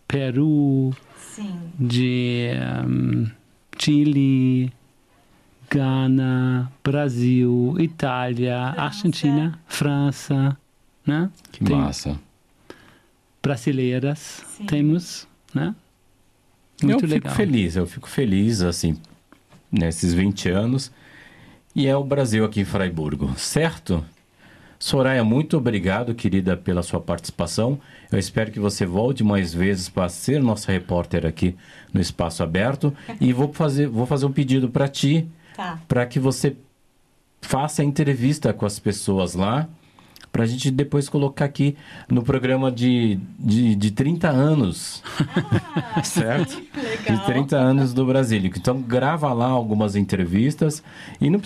Peru, Sim. de Chile, Gana, Brasil, Itália, França. Argentina, França, né? Que massa. Brasileiras, Sim. temos, né? Muito legal. Eu fico feliz, assim, nesses 20 anos. E é o Brasil aqui em Fraiburgo, certo? Soraya, muito obrigado, querida, pela sua participação. Eu espero que você volte mais vezes para ser nossa repórter aqui no Espaço Aberto. E vou fazer um pedido para ti, Tá. para que você faça a entrevista com as pessoas lá, para a gente depois colocar aqui no programa de 30 anos, certo? Legal. De 30 anos do Brasílico. Então, grava lá algumas entrevistas e não